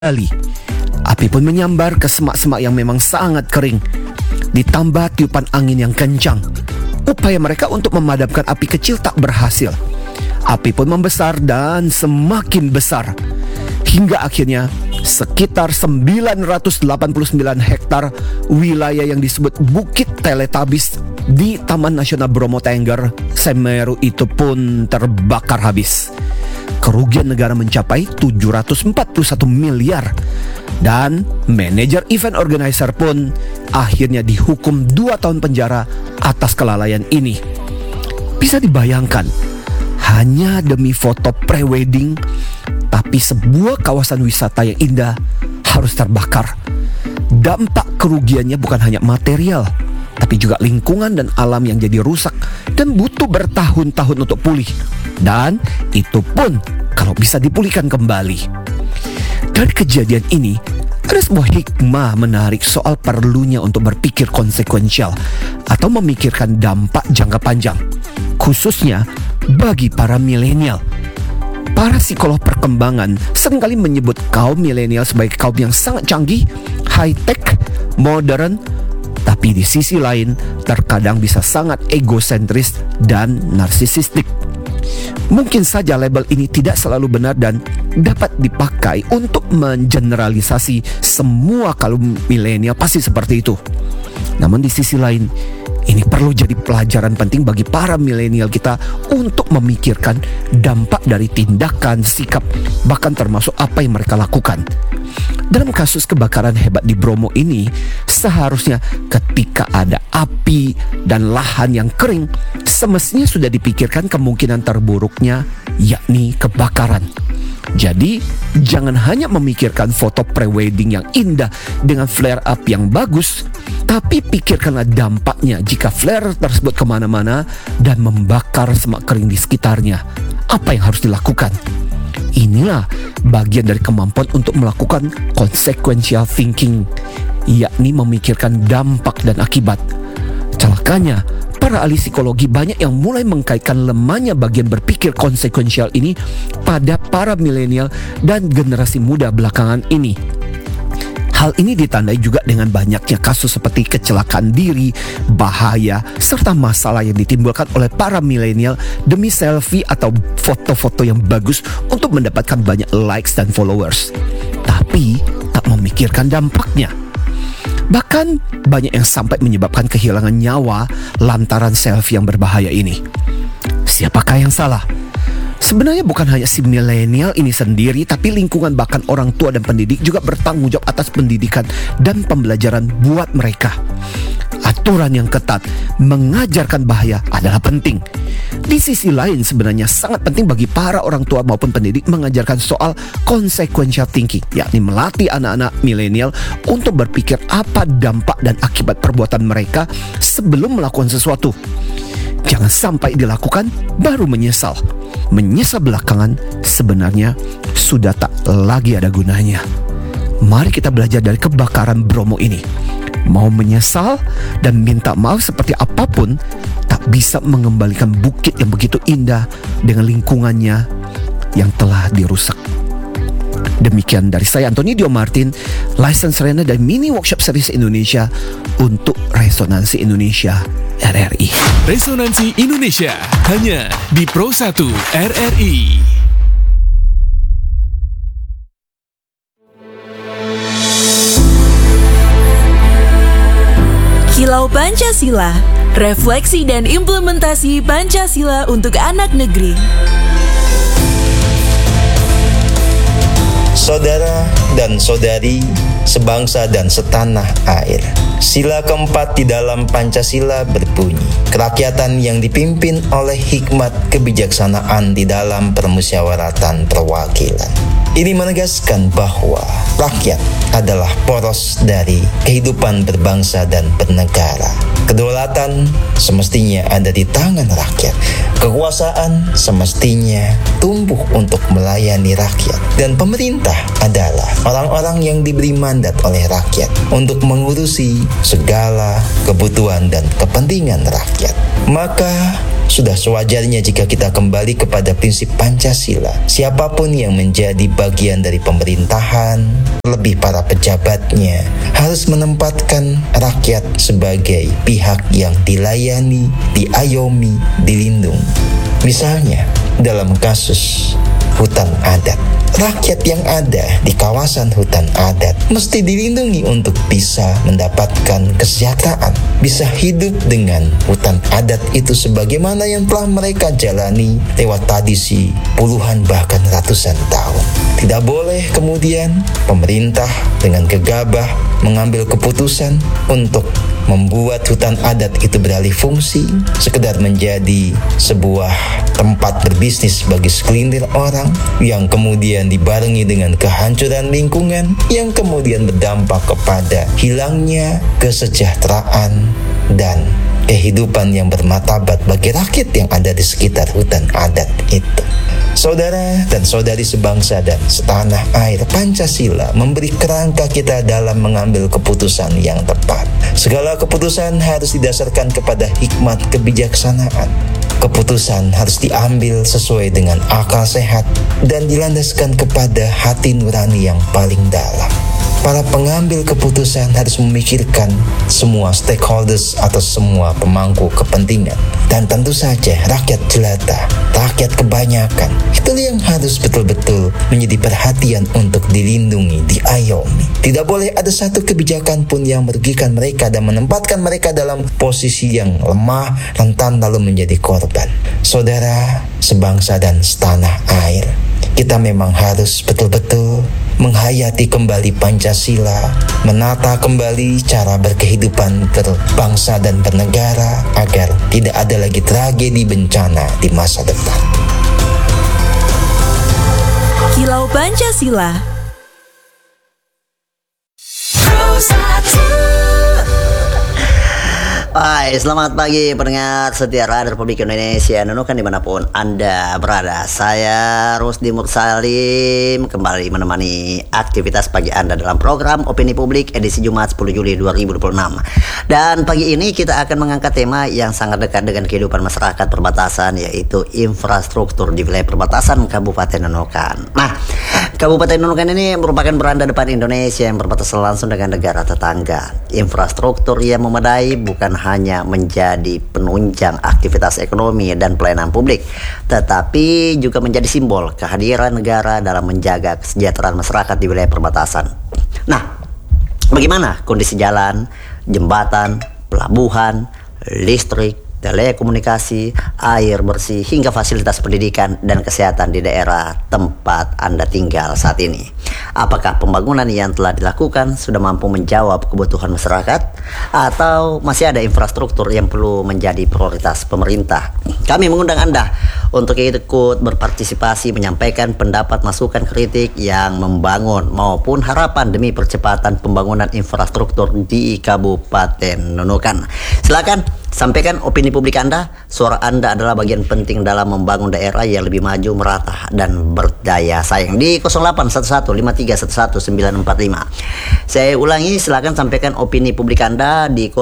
kembali. Api pun menyambar ke semak-semak yang memang sangat kering. Ditambah tiupan angin yang kencang. Upaya mereka untuk memadamkan api kecil tak berhasil. Api pun membesar dan semakin besar. Hingga akhirnya sekitar 989 hektar wilayah yang disebut Bukit Teletabis di Taman Nasional Bromo Tengger, Semeru itu pun terbakar habis. Kerugian negara mencapai 741 miliar. Dan manajer event organizer pun akhirnya dihukum 2 tahun penjara atas kelalaian ini. Bisa dibayangkan, hanya demi foto pre-wedding, tapi sebuah kawasan wisata yang indah harus terbakar. Dampak kerugiannya bukan hanya material, tapi juga lingkungan dan alam yang jadi rusak dan butuh bertahun-tahun untuk pulih. Dan itu pun kalau bisa dipulihkan kembali. Dari kejadian ini, ada sebuah hikmah menarik soal perlunya untuk berpikir konsekuensial atau memikirkan dampak jangka panjang, khususnya bagi para milenial. Para psikolog perkembangan seringkali menyebut kaum milenial sebagai kaum yang sangat canggih, high-tech, modern, tapi di sisi lain terkadang bisa sangat egosentris dan narsisistik. Mungkin saja label ini tidak selalu benar dan dapat dipakai untuk mengeneralisasi semua kaum milenial pasti seperti itu. Namun di sisi lain, ini perlu jadi pelajaran penting bagi para milenial kita untuk memikirkan dampak dari tindakan, sikap, bahkan termasuk apa yang mereka lakukan. Dalam kasus kebakaran hebat di Bromo ini, seharusnya ketika ada api dan lahan yang kering, semestinya sudah dipikirkan kemungkinan terburuknya, yakni kebakaran. Jadi, jangan hanya memikirkan foto pre-wedding yang indah dengan flare up yang bagus, tapi pikirkanlah dampaknya jika flare tersebut kemana-mana dan membakar semak kering di sekitarnya. Apa yang harus dilakukan? Inilah bagian dari kemampuan untuk melakukan consequential thinking, yakni memikirkan dampak dan akibat. Celakanya, para ahli psikologi banyak yang mulai mengkaitkan lemahnya bagian berpikir konsekuensial ini pada para milenial dan generasi muda belakangan ini. Hal ini ditandai juga dengan banyaknya kasus seperti kecelakaan diri, bahaya, serta masalah yang ditimbulkan oleh para milenial demi selfie atau foto-foto yang bagus untuk mendapatkan banyak likes dan followers, tapi tak memikirkan dampaknya. Bahkan banyak yang sampai menyebabkan kehilangan nyawa lantaran selfie yang berbahaya ini. Siapakah yang salah? Sebenarnya bukan hanya si milenial ini sendiri, tapi lingkungan bahkan orang tua dan pendidik juga bertanggung jawab atas pendidikan dan pembelajaran buat mereka. Aturan yang ketat mengajarkan bahaya adalah penting. Di sisi lain sebenarnya sangat penting bagi para orang tua maupun pendidik mengajarkan soal consequential thinking, yakni melatih anak-anak milenial untuk berpikir apa dampak dan akibat perbuatan mereka sebelum melakukan sesuatu. Jangan sampai dilakukan baru menyesal. Menyesal belakangan sebenarnya sudah tak lagi ada gunanya. Mari kita belajar dari kebakaran Bromo ini. Mau menyesal dan minta maaf seperti apapun tak bisa mengembalikan bukit yang begitu indah dengan lingkungannya yang telah dirusak. Demikian dari saya, Antoni Dio Martin, License Rena dari Mini Workshop Service Indonesia untuk Resonansi Indonesia RRI. Resonansi Indonesia hanya di Pro 1 RRI. Kilau Pancasila, refleksi dan implementasi Pancasila untuk anak negeri. Saudara dan saudari, sebangsa dan setanah air. Sila keempat di dalam Pancasila berbunyi, kerakyatan yang dipimpin oleh hikmat kebijaksanaan di dalam permusyawaratan perwakilan. Ini menegaskan bahwa rakyat adalah poros dari kehidupan berbangsa dan bernegara. Kedaulatan semestinya ada di tangan rakyat. Kekuasaan semestinya tumbuh untuk melayani rakyat. Dan pemerintah adalah orang-orang yang diberi mandat oleh rakyat untuk mengurusi segala kebutuhan dan kepentingan rakyat. Maka Sudah sewajarnya jika kita kembali kepada prinsip Pancasila. Siapapun yang menjadi bagian dari pemerintahan, lebih para pejabatnya, harus menempatkan rakyat sebagai pihak yang dilayani, diayomi, dilindungi. Misalnya, dalam kasus hutan adat, rakyat yang ada di kawasan hutan adat mesti dilindungi untuk bisa mendapatkan kesejahteraan, bisa hidup dengan hutan adat itu sebagaimana yang telah mereka jalani lewat tradisi puluhan bahkan ratusan tahun. Tidak boleh kemudian pemerintah dengan gegabah mengambil keputusan untuk membuat hutan adat itu beralih fungsi, sekedar menjadi sebuah tempat berbisnis bagi segelintir orang, yang kemudian dibarengi dengan kehancuran lingkungan, yang kemudian berdampak kepada hilangnya kesejahteraan dan kehidupan yang bermartabat bagi rakyat yang ada di sekitar hutan adat itu. Saudara dan saudari sebangsa dan setanah air, Pancasila memberi kerangka kita dalam mengambil keputusan yang tepat. Segala keputusan harus didasarkan kepada hikmat kebijaksanaan. Keputusan harus diambil sesuai dengan akal sehat dan dilandaskan kepada hati nurani yang paling dalam. Para pengambil keputusan harus memikirkan semua stakeholders atau semua pemangku kepentingan. Dan tentu saja rakyat jelata, rakyat kebanyakan, itu yang harus betul-betul menjadi perhatian untuk dilindungi, diayomi. Tidak boleh ada satu kebijakan pun yang merugikan mereka dan menempatkan mereka dalam posisi yang lemah, rentan lalu menjadi korban. Saudara sebangsa dan setanah air, kita memang harus betul-betul menghayati kembali Pancasila, menata kembali cara berkehidupan berbangsa dan bernegara agar tidak ada lagi tragedi bencana di masa depan. Kilau Pancasila. Hai, selamat pagi pendengar setia Radio Republik Indonesia Nunukan dimanapun Anda berada. Saya Rusdi Mursalim kembali menemani aktivitas pagi Anda dalam program Opini Publik edisi Jumat 10 Juli 2026. Dan pagi ini kita akan mengangkat tema yang sangat dekat dengan kehidupan masyarakat perbatasan, yaitu infrastruktur di wilayah perbatasan Kabupaten Nunukan. Nah, Kabupaten Nunukan ini merupakan beranda depan Indonesia yang berbatasan langsung dengan negara tetangga. Infrastruktur yang memadai bukan hanya menjadi penunjang aktivitas ekonomi dan pelayanan publik, tetapi juga menjadi simbol kehadiran negara dalam menjaga kesejahteraan masyarakat di wilayah perbatasan. Nah, bagaimana kondisi jalan, jembatan, pelabuhan, listrik, telekomunikasi, air bersih, hingga fasilitas pendidikan dan kesehatan di daerah tempat Anda tinggal saat ini? Apakah pembangunan yang telah dilakukan sudah mampu menjawab kebutuhan masyarakat, atau masih ada infrastruktur yang perlu menjadi prioritas pemerintah? Kami mengundang Anda untuk ikut berpartisipasi, menyampaikan pendapat, masukan, kritik yang membangun maupun harapan demi percepatan pembangunan infrastruktur di Kabupaten Nunukan. Silakan sampaikan opini publik Anda. Suara Anda adalah bagian penting dalam membangun daerah yang lebih maju, merata, dan berdaya saing. Di 0811531145. Saya ulangi, silakan sampaikan opini publik Anda di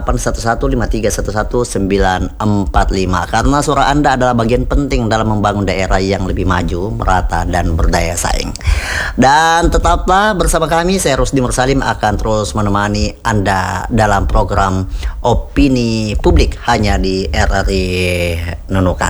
0811531145. Karena suara Anda adalah bagian penting dalam membangun daerah yang lebih maju, merata, dan berdaya saing. Dan tetaplah bersama kami, saya Rusdi Mursalim akan terus menemani Anda dalam program Opini Publik hanya di RRI Nunukan.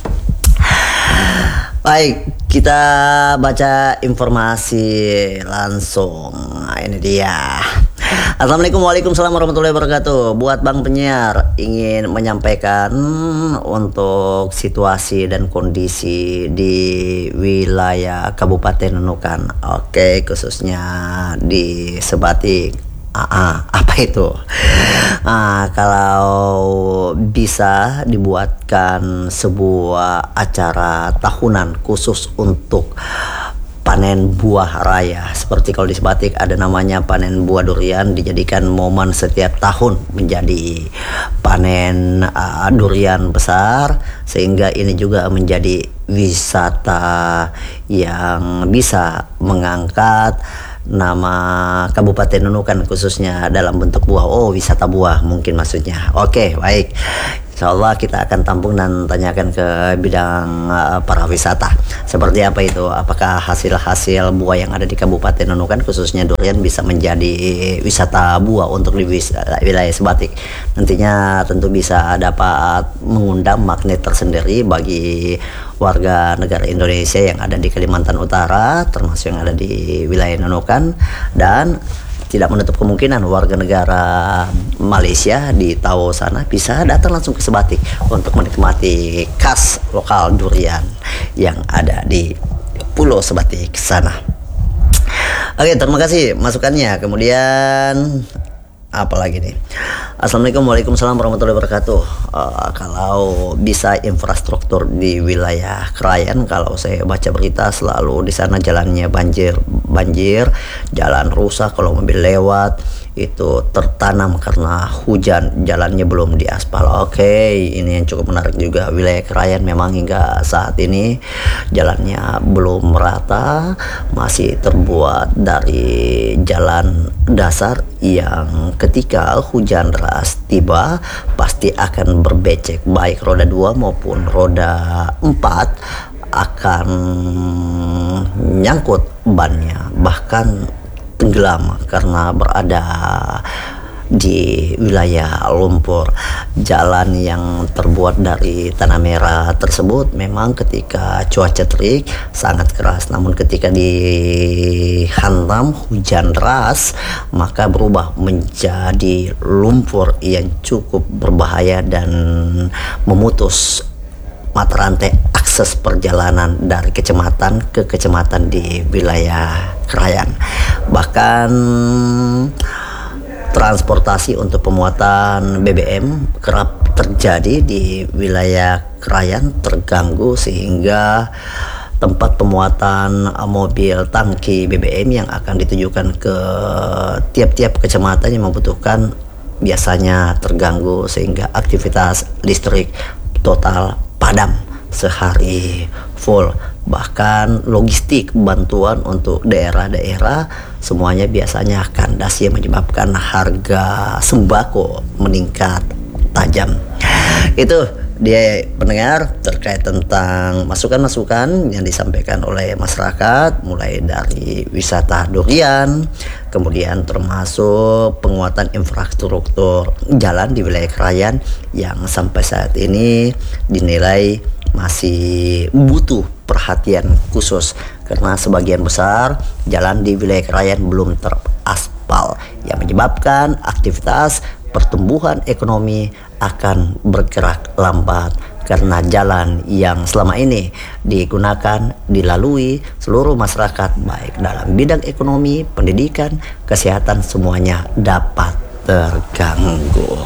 Baik, kita baca informasi langsung. Nah, ini dia. Assalamualaikum, waalaikumsalam warahmatullahi wabarakatuh. Buat Bang Penyiar, ingin menyampaikan untuk situasi dan kondisi di wilayah Kabupaten Nunukan. Oke, khususnya di Sebatik. Apa itu? Kalau bisa dibuatkan sebuah acara tahunan khusus untuk panen buah raya. Seperti kalau di Sebatik ada namanya panen buah durian, dijadikan momen setiap tahun menjadi panen durian besar, sehingga ini juga menjadi wisata yang bisa mengangkat nama Kabupaten Nunukan khususnya dalam bentuk buah. Wisata buah mungkin maksudnya. Oke, baik. Insya Allah kita akan tampung dan tanyakan ke bidang para wisata. Seperti apa itu? Apakah hasil-hasil buah yang ada di Kabupaten Nunukan khususnya durian bisa menjadi wisata buah untuk di wilayah Sebatik? Nantinya tentu bisa dapat mengundang magnet tersendiri bagi warga negara Indonesia yang ada di Kalimantan Utara, termasuk yang ada di wilayah Nunukan, dan tidak menutup kemungkinan warga negara Malaysia di Tawau sana bisa datang langsung ke Sebatik untuk menikmati khas lokal durian yang ada di Pulau Sebatik sana. Oke, terima kasih masukannya. Kemudian apalagi nih? Assalamualaikum waalaikumsalam warahmatullahi wabarakatuh. Kalau bisa infrastruktur di wilayah Krayan, kalau saya baca berita selalu di sana jalannya banjir, jalan rusak, kalau mobil lewat itu tertanam karena hujan, jalannya belum diaspal. Oke, ini yang cukup menarik juga. Wilayah Krayan memang hingga saat ini jalannya belum merata, masih terbuat dari jalan dasar yang ketika hujan deras tiba pasti akan berbecek, baik roda 2 maupun roda 4 akan nyangkut bannya, bahkan tenggelam karena berada di wilayah lumpur. Jalan yang terbuat dari tanah merah tersebut memang ketika cuaca terik sangat keras, namun ketika dihantam hujan deras maka berubah menjadi lumpur yang cukup berbahaya dan memutus mata rantai akses perjalanan dari kecamatan ke kecamatan di wilayah Krayan. Bahkan transportasi untuk pemuatan BBM kerap terjadi di wilayah Krayan terganggu, sehingga tempat pemuatan mobil tangki BBM yang akan ditujukan ke tiap-tiap kecamatan yang membutuhkan biasanya terganggu, sehingga aktivitas listrik total padam sehari full. Bahkan logistik bantuan untuk daerah-daerah semuanya biasanya kandas, yang menyebabkan harga sembako meningkat tajam. Itu dia pendengar terkait tentang masukan-masukan yang disampaikan oleh masyarakat, mulai dari wisata durian, kemudian termasuk penguatan infrastruktur jalan di wilayah Krayan yang sampai saat ini dinilai masih butuh perhatian khusus karena sebagian besar jalan di wilayah Krayan belum teraspal, yang menyebabkan aktivitas pertumbuhan ekonomi akan bergerak lambat karena jalan yang selama ini digunakan dilalui seluruh masyarakat, baik dalam bidang ekonomi, pendidikan, kesehatan, semuanya dapat terganggu.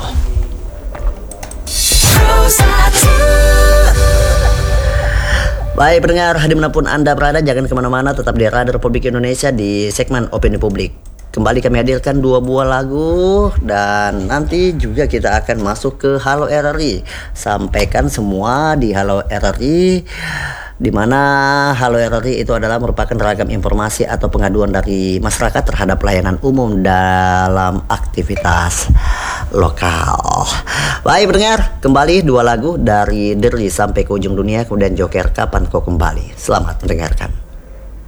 Baik pendengar, dimanapun Anda berada, jangan kemana-mana, tetap di Radio Republik Indonesia di segmen Opini Publik. Kembali kami hadirkan 2 buah lagu, dan nanti juga kita akan masuk ke Halo RRI. Sampaikan semua di Halo RRI, di mana Halo RRI itu adalah merupakan ragam informasi atau pengaduan dari masyarakat terhadap layanan umum dalam aktivitas lokal. Baik pendengar, kembali 2 lagu dari Derli sampai ke ujung dunia, kemudian Joker Kapan Kau Kembali. Selamat mendengarkan.